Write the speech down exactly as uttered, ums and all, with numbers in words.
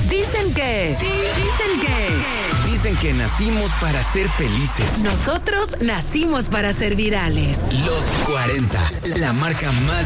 Dicen que... Dicen que... Dicen que nacimos para ser felices. Nosotros nacimos para ser virales. Los cuarenta, la marca más